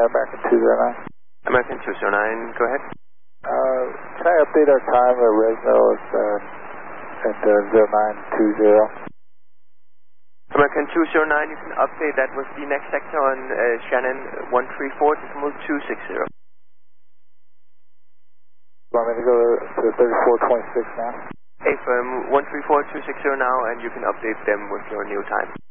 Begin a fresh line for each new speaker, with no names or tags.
American 209.
American 209, go ahead.
Can I update our time at Resno at 0920?
American 209, you can update. That was the next sector on Shannon 134, decimal 260.
Want me to go to 3426 now?
Hey, from 134-260 now, and you can update them with your new time.